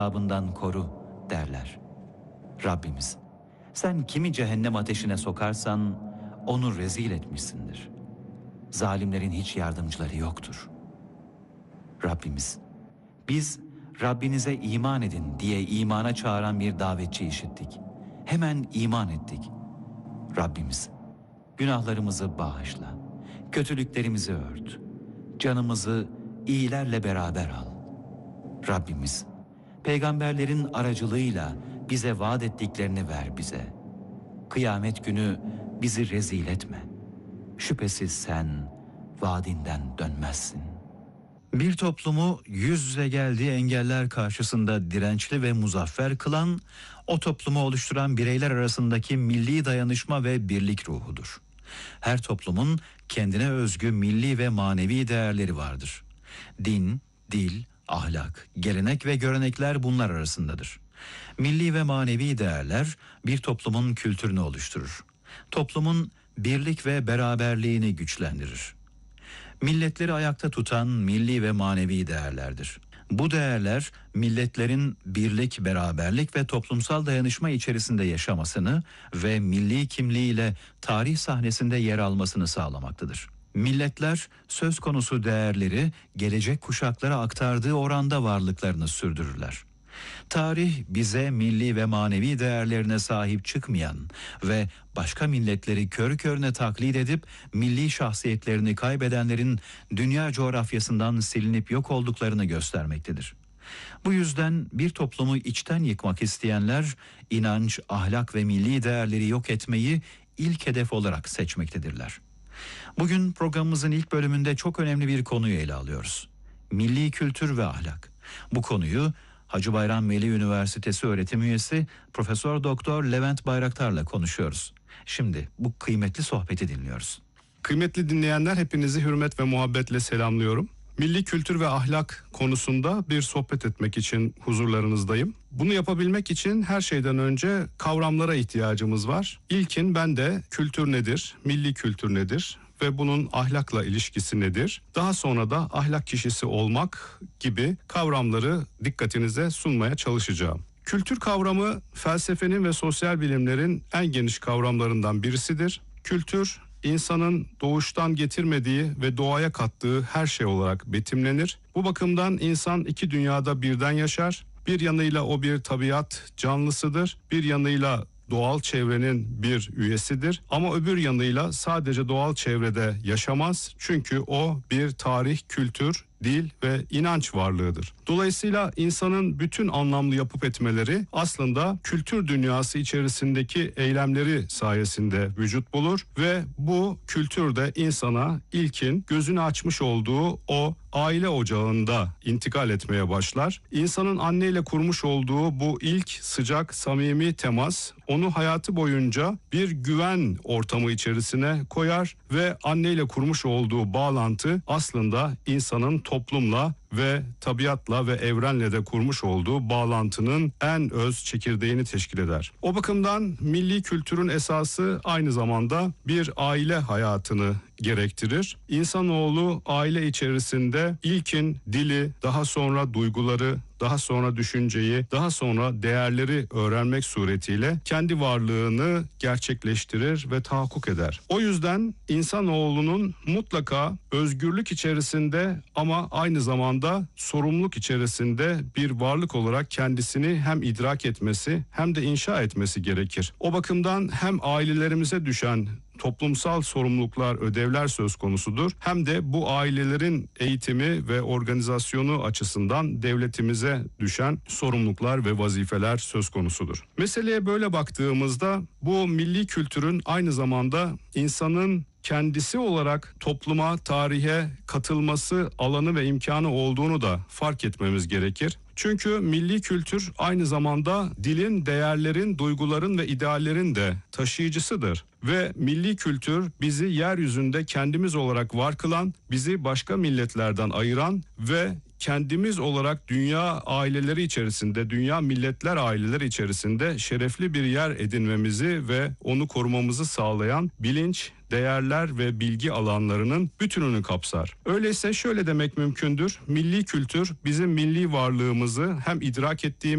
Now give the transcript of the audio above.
azabından koru derler. Rabbimiz, sen kimi cehennem ateşine sokarsan onu rezil etmişsindir. Zalimlerin hiç yardımcıları yoktur. Rabbimiz, biz Rabbinize iman edin diye imana çağıran bir davetçi işittik. Hemen iman ettik. Rabbimiz, günahlarımızı bağışla, kötülüklerimizi ört, canımızı iyilerle beraber al. Rabbimiz, peygamberlerin aracılığıyla bize vaat ettiklerini ver bize. Kıyamet günü bizi rezil etme. Şüphesiz sen vaadinden dönmezsin. Bir toplumu yüz yüze geldiği engeller karşısında dirençli ve muzaffer kılan, o toplumu oluşturan bireyler arasındaki milli dayanışma ve birlik ruhudur. Her toplumun kendine özgü milli ve manevi değerleri vardır. Din, dil, ahlak, gelenek ve görenekler bunlar arasındadır. Milli ve manevi değerler bir toplumun kültürünü oluşturur. Toplumun birlik ve beraberliğini güçlendirir. Milletleri ayakta tutan milli ve manevi değerlerdir. Bu değerler milletlerin birlik, beraberlik ve toplumsal dayanışma içerisinde yaşamasını ve milli kimliğiyle tarih sahnesinde yer almasını sağlamaktadır. Milletler söz konusu değerleri gelecek kuşaklara aktardığı oranda varlıklarını sürdürürler. Tarih bize milli ve manevi değerlerine sahip çıkmayan ve başka milletleri körü körüne taklit edip milli şahsiyetlerini kaybedenlerin dünya coğrafyasından silinip yok olduklarını göstermektedir. Bu yüzden bir toplumu içten yıkmak isteyenler inanç, ahlak ve milli değerleri yok etmeyi ilk hedef olarak seçmektedirler. Bugün programımızın ilk bölümünde çok önemli bir konuyu ele alıyoruz. Milli kültür ve ahlak. Bu konuyu Hacı Bayram Veli Üniversitesi öğretim üyesi Profesör Doktor Levent Bayraktar'la konuşuyoruz. Şimdi bu kıymetli sohbeti dinliyoruz. Kıymetli dinleyenler, hepinizi hürmet ve muhabbetle selamlıyorum. Milli kültür ve ahlak konusunda bir sohbet etmek için huzurlarınızdayım. Bunu yapabilmek için her şeyden önce kavramlara ihtiyacımız var. İlkin bende kültür nedir, milli kültür nedir ve bunun ahlakla ilişkisi nedir? Daha sonra da ahlak kişisi olmak gibi kavramları dikkatinize sunmaya çalışacağım. Kültür kavramı felsefenin ve sosyal bilimlerin en geniş kavramlarından birisidir. Kültür, insanın doğuştan getirmediği ve doğaya kattığı her şey olarak betimlenir. Bu bakımdan insan iki dünyada birden yaşar. Bir yanıyla o bir tabiat canlısıdır, bir yanıyla doğal çevrenin bir üyesidir. Ama öbür yanıyla sadece doğal çevrede yaşamaz. Çünkü o bir tarih, kültür, dil ve inanç varlığıdır. Dolayısıyla insanın bütün anlamlı yapıp etmeleri aslında kültür dünyası içerisindeki eylemleri sayesinde vücut bulur ve bu kültürde insana ilkin gözünü açmış olduğu o aile ocağında intikal etmeye başlar. İnsanın anneyle kurmuş olduğu bu ilk sıcak, samimi temas onu hayatı boyunca bir güven ortamı içerisine koyar ve anneyle kurmuş olduğu bağlantı aslında insanın toplumla ve tabiatla ve evrenle de kurmuş olduğu bağlantının en öz çekirdeğini teşkil eder. O bakımdan milli kültürün esası aynı zamanda bir aile hayatını gerektirir. İnsanoğlu aile içerisinde ilkin dili, daha sonra duyguları, daha sonra düşünceyi, daha sonra değerleri öğrenmek suretiyle kendi varlığını gerçekleştirir ve tahakkuk eder. O yüzden insanoğlunun mutlaka özgürlük içerisinde ama aynı zamanda sorumluluk içerisinde bir varlık olarak kendisini hem idrak etmesi hem de inşa etmesi gerekir. O bakımdan hem ailelerimize düşen toplumsal sorumluluklar, ödevler söz konusudur. Hem de bu ailelerin eğitimi ve organizasyonu açısından devletimize düşen sorumluluklar ve vazifeler söz konusudur. Meseleye böyle baktığımızda bu milli kültürün aynı zamanda insanın kendisi olarak topluma, tarihe katılması alanı ve imkanı olduğunu da fark etmemiz gerekir. Çünkü milli kültür aynı zamanda dilin, değerlerin, duyguların ve ideallerin de taşıyıcısıdır. Ve milli kültür bizi yeryüzünde kendimiz olarak var kılan, bizi başka milletlerden ayıran ve kendimiz olarak dünya aileleri içerisinde, dünya milletler aileleri içerisinde şerefli bir yer edinmemizi ve onu korumamızı sağlayan bilinç, değerler ve bilgi alanlarının bütününü kapsar. Öyleyse şöyle demek mümkündür. Milli kültür bizim milli varlığımızı hem idrak ettiğimiz